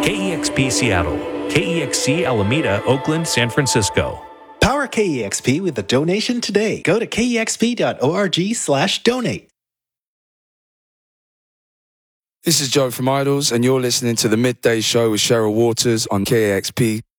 KEXP Seattle, KEXC Alameda, Oakland, San Francisco. Power KEXP with a donation today. Go to kexp.org/donate. This is Joe from Idols, and you're listening to The Midday Show with Cheryl Waters on KEXP.